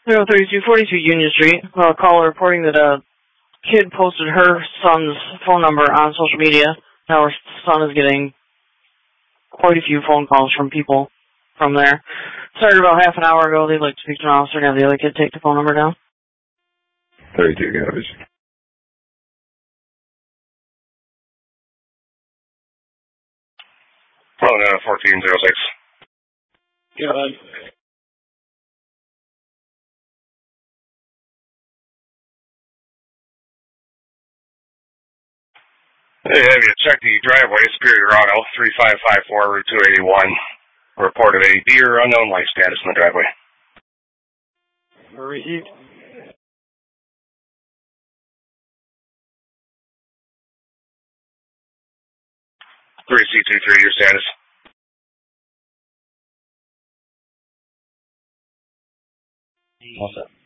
3242 Union Street. A caller reporting that a kid posted her son's phone number on social media. Now her son is getting quite a few phone calls from people from there. Started about half an hour ago. They'd like to speak to an officer and have the other kid take the phone number down. 32 garbage. Oh, no, 1406. Go ahead. Hey, have you checked the driveway, Superior Auto, 3554 Route 281. Reported a deer unknown life status in the driveway. Received. 3C23, your status. All set.